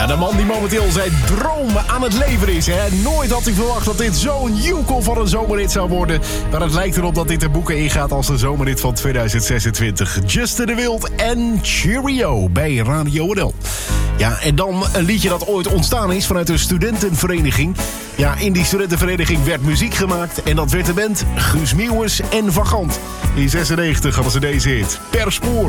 Ja, de man die momenteel zijn dromen aan het leveren is. Hè? Nooit had hij verwacht dat dit zo'n joekel van een zomerhit zou worden. Maar het lijkt erop dat dit de boeken ingaat als de zomerhit van 2026. Justin de Wild en Cheerio bij Radio NL. Ja, en dan een liedje dat ooit ontstaan is vanuit een studentenvereniging. Ja, in die studentenvereniging werd muziek gemaakt. En dat werd de band Guus Meeuwis en Van Gant. In 96 hadden ze deze hit. Per spoor.